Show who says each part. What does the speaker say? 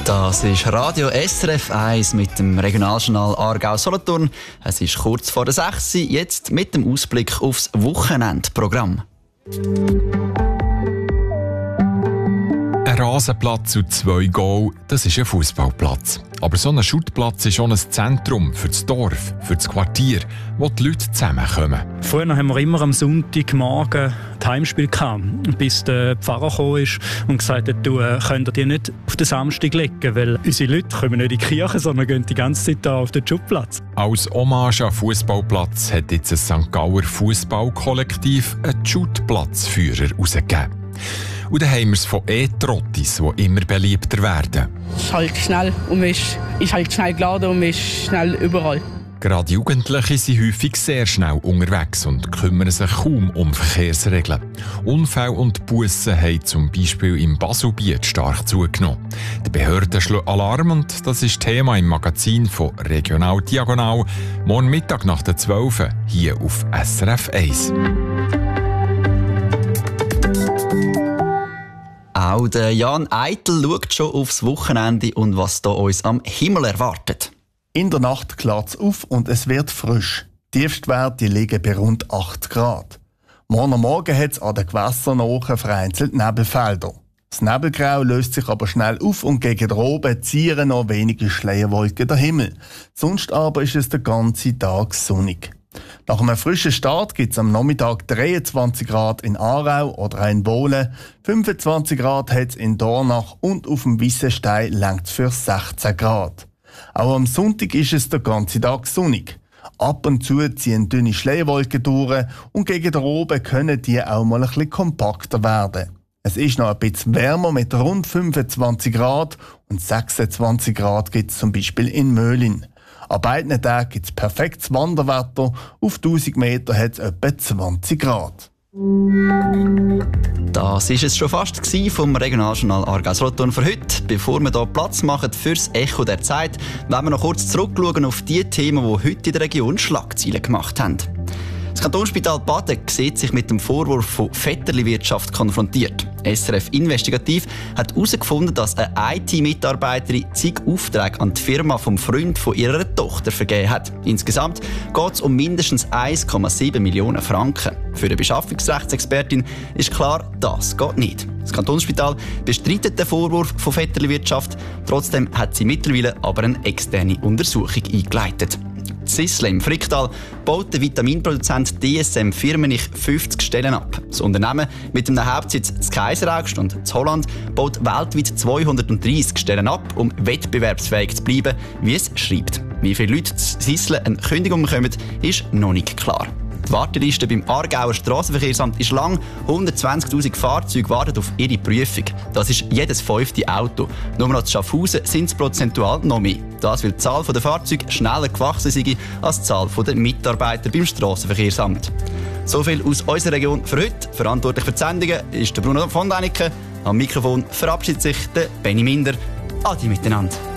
Speaker 1: Das ist Radio SRF 1 mit dem Regionaljournal Aargau-Solothurn. Es ist kurz vor der 6 Uhr, jetzt mit dem Ausblick aufs Wochenendprogramm.
Speaker 2: Ein Rasenplatz und 2 Goal, das ist ein Fußballplatz. Aber so ein Schuttplatz ist auch ein Zentrum für das Dorf, für das Quartier, wo die Leute zusammenkommen.
Speaker 3: Früher haben wir immer am Sonntagmorgen das Heimspiel gehabt, bis der Pfarrer gekommen ist und gesagt hat, du könnt die nicht auf den Samstag legen, weil unsere Leute kommen nicht in die Kirche, sondern gehen die ganze Zeit da auf den Schuttplatz.
Speaker 2: Als Hommage an Fußballplatz hat jetzt ein St. Gauer Fußballkollektiv einen Schuttplatzführer herausgegeben. Und dann haben wir es von E-Trottis, die immer beliebter werden.
Speaker 4: Es ist halt schnell und man ist halt schnell geladen und man ist schnell überall.
Speaker 2: Gerade Jugendliche sind häufig sehr schnell unterwegs und kümmern sich kaum um Verkehrsregeln. Unfälle und Bussen haben zum Beispiel im Baselbiet stark zugenommen. Die Behörden schlagen Alarm und das ist Thema im Magazin von Regional Diagonal. Morgen Mittag nach der 12 Uhr hier auf SRF 1.
Speaker 1: Auch der Jan Eitel schaut schon aufs Wochenende und was da uns am Himmel erwartet.
Speaker 5: In der Nacht klart es auf und es wird frisch. Die Tiefstwerte liegen bei rund 8 Grad. Morgen am Morgen hat es an den Gewässern nahe vereinzelt Nebelfelder. Das Nebelgrau löst sich aber schnell auf und gegen oben ziehen noch wenige Schleierwolken den Himmel. Sonst aber ist es den ganzen Tag sonnig. Nach einem frischen Start gibt es am Nachmittag 23 Grad in Aarau oder in Bohlen, 25 Grad hat es in Dornach und auf dem Wissenstein reicht es für 16 Grad. Auch am Sonntag ist es den ganzen Tag sonnig. Ab und zu ziehen dünne Schleierwolken durch und gegen oben können die auch mal ein bisschen kompakter werden. Es ist noch ein bisschen wärmer mit rund 25 Grad und 26 Grad gibt es zum Beispiel in Möhlin. An beiden Tagen gibt es perfektes Wanderwetter. Auf 1000 Meter hat es etwa 20 Grad.
Speaker 1: Das war es schon fast vom Regionaljournal Aargau-Solothurn für heute. Bevor wir hier Platz machen fürs Echo der Zeit, wollen wir noch kurz zurückschauen auf die Themen, die heute in der Region Schlagzeilen gemacht haben. Das Kantonsspital Baden sieht sich mit dem Vorwurf von Vetterli-Wirtschaft konfrontiert. SRF Investigativ hat herausgefunden, dass eine IT-Mitarbeiterin zig Aufträge an die Firma vom Freund von ihrer Tochter vergeben hat. Insgesamt geht es um mindestens 1,7 Millionen Franken. Für eine Beschaffungsrechtsexpertin ist klar, das geht nicht. Das Kantonsspital bestreitet den Vorwurf von Vetterli-Wirtschaft. Trotzdem hat sie mittlerweile aber eine externe Untersuchung eingeleitet. Sissle im Fricktal baut der Vitaminproduzent DSM Firmenich 50 Stellen ab. Das Unternehmen mit einem Hauptsitz in Kaiseraugst und in Holland baut weltweit 230 Stellen ab, um wettbewerbsfähig zu bleiben, wie es schreibt. Wie viele Leute in Sissle eine Kündigung bekommen, ist noch nicht klar. Die Warteliste beim Aargauer Strassenverkehrsamt ist lang. 120'000 Fahrzeuge warten auf ihre Prüfung. Das ist jedes 5. Auto. Nur noch in Schaffhausen sind es prozentual noch mehr. Das, weil die Zahl der Fahrzeuge schneller gewachsen sei als die Zahl der Mitarbeiter beim Strassenverkehrsamt. So viel aus unserer Region für heute. Verantwortlich für die Sendungen ist der Bruno von Däniken. Am Mikrofon verabschiedet sich der Benny Minder. Adi miteinander.